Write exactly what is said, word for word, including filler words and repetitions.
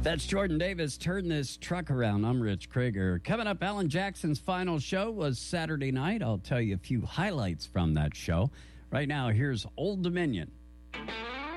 That's Jordan Davis. Turn this truck around. I'm Rich Krieger. Coming up, Alan Jackson's final show was Saturday night. I'll tell you a few highlights from that show. Right now, here's Old Dominion.